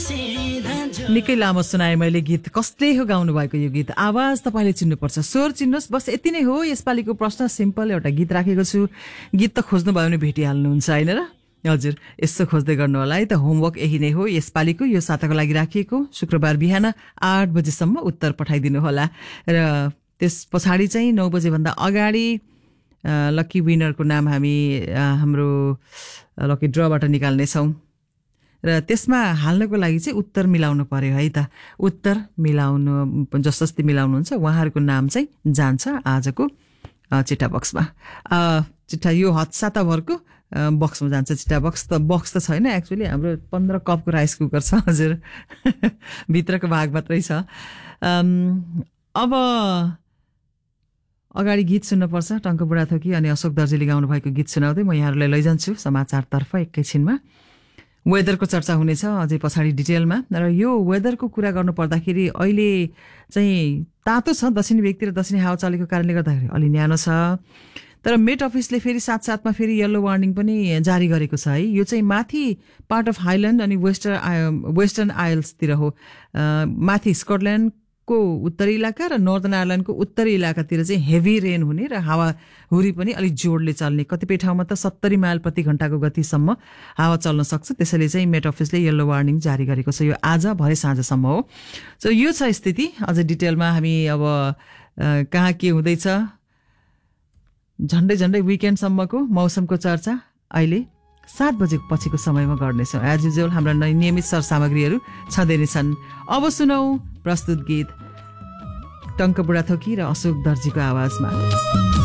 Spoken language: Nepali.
निकै लामो सुनाएँ मैले गीत। कसले हो गाउनु भएको यो गीत? आवाज तपाईँले चिन्नुपर्छ, स्वर चिन्नुहोस्, बस यति नै हो। यसपालिको प्रश्न सिम्पल एउटा गीत राखेको छु। गीत त खोज्नु भयो भने भेटिहाल्नुहुन्छ होइन र? हजुर, यसो खोज्दै गर्नु होला है त। होमवर्क यही नै हो यसपालिको, यो साताको लागि राखिएको। शुक्रबार बिहान 8 बजेसम्म उत्तर पठाइदिनु होला र त्यस पछाडि चाहिँ 9 बजेभन्दा अगाडि लकी विनरको नाम हामी हाम्रो लकी ड्रबाट निकाल्नेछौँ र त्यसमा हाल्नको लागि चाहिँ उत्तर मिलाउनु पर्यो है त। उत्तर मिलाउनु जसजस्तै मिलाउनुहुन्छ उहाँहरूको नाम चाहिँ जान्छ आजको चिट्ठा बक्समा। चिट्ठा यो साताभरको बक्समा जान्छ। चिट्ठा बक्स त छैन एक्चुअली, हाम्रो 15 कपको राइस कुकर छ हजुर। भित्रको भाग मात्रै छ। अब अगाडि गीत सुन्नुपर्छ। टङ्क बुढाथोकी अनि अशोक दर्जीले गाउनु भएको गीत सुनाउँदै म यहाँहरूलाई लैजान्छु समाचारतर्फ एकैछिनमा। वेदरको चर्चा हुनेछ अझै पछाडि डिटेलमा। र यो वेदरको कुरा गर्नु पर्दाखेरि अहिले चाहिँ तातो छ, दक्षिणी भेगतिर दक्षिणी हावा चलेको कारणले गर्दाखेरि अलि न्यानो छ। तर मेट अफिसले फेरि साथसाथमा फेरि येल्लो वार्निङ पनि जारी गरेको छ है। यो चाहिँ माथि पार्ट अफ हाइल्यान्ड अनि वेस्टर्न आइल्सतिर हो। माथि स्कटल्यान्डको उत्तरी इलाका र नर्दर्न आयरल्यान्डको उत्तरी इलाकातिर चाहिँ हेभी रेन हुने र हावाहुरी पनि अलिक जोडले चल्ने। कतिपय ठाउँमा त 70 माइल प्रति घण्टाको गतिसम्म हावा चल्न सक्छ। त्यसैले चाहिँ मेट अफिसले येल्लो वार्निङ जारी गरेको छ। यो आज भरे साँझसम्म हो। सो यो छ स्थिति। अझ डिटेलमा हामी अब कहाँ के हुँदैछ, झन्डै विकेन्डसम्मको मौसमको चर्चा अहिले 7 बजे पछिको समयमा गर्नेछौँ। एज युजुअल हाम्रा नियमित सरसामग्रीहरू छँदै नै छन्। अब सुनौ प्रस्तुत गीत टङ्क बुढाथोकी र अशोक दर्जीको आवाजमा।